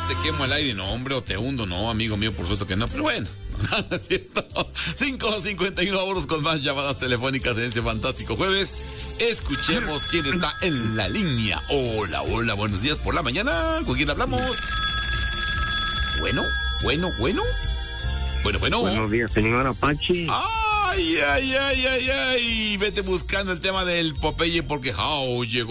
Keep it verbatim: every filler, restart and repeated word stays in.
te quemo al aire, no, hombre, o te hundo, no, amigo mío, por supuesto que no, pero bueno. No es cierto. cinco cincuenta y uno, vámonos con más llamadas telefónicas en este fantástico jueves. Escuchemos quién está en la línea. Hola, hola, buenos días por la mañana. ¿Con quién hablamos? Bueno, bueno, bueno. Bueno, bueno. Buenos días, señor Apache. Ay, ay, ay, ay, ay. Vete buscando el tema del Popeye porque how llegó.